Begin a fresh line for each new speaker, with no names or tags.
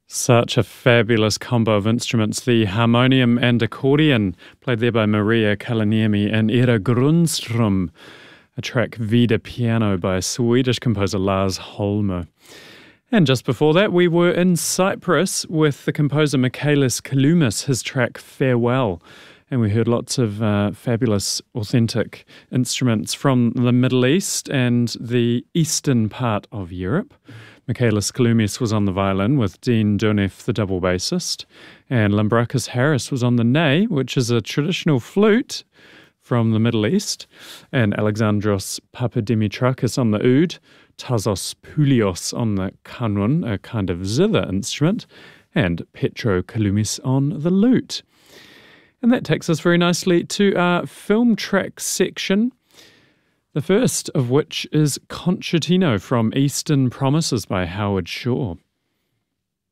Such a fabulous combo of instruments. The harmonium and accordion, played there by Maria Kalaniemi and Era Grundström. A track Vida Piano by Swedish composer Lars Holmer. And just before that, we were in Cyprus with the composer Michaelis Kaloumis, his track Farewell. And we heard lots of fabulous, authentic instruments from the Middle East and the eastern part of Europe. Michaelis Kaloumis was on the violin with Dean Donef, the double bassist, and Lambrakis Harris was on the ney, which is a traditional flute from the Middle East, and Alexandros Papadimitrakis on the oud, Tazos Poulios on the kanun, a kind of zither instrument, and Petro Kaloumis on the lute. And that takes us very nicely to our film track section, the first of which is Concertino from Eastern Promises by Howard Shore.